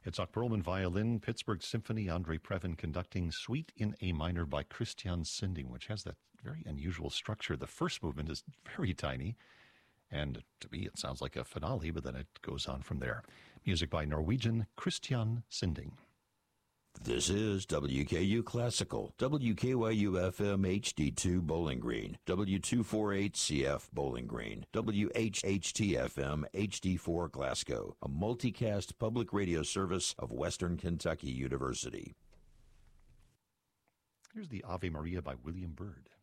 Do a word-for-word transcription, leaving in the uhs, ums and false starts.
Itzhak Perlman violin, Pittsburgh Symphony, Andre Previn conducting, Suite in A minor by Christian Sinding, which has that very unusual structure. The first movement is very tiny, and to me it sounds like a finale, but then it goes on from there. Music by Norwegian Christian Sinding. This is W K U Classical, W K Y U F M H D two Bowling Green, W two forty-eight C F Bowling Green, W H H T F M H D four Glasgow, a multicast public radio service of Western Kentucky University. Here's the Ave Maria by William Byrd.